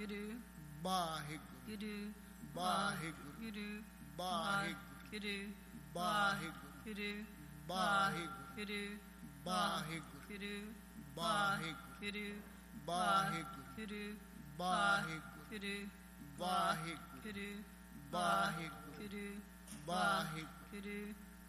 Waheguru Waheguru Waheguru Waheguru Waheguru Waheguru Waheguru Waheguru Waheguru Waheguru Waheguru Waheguru Waheguru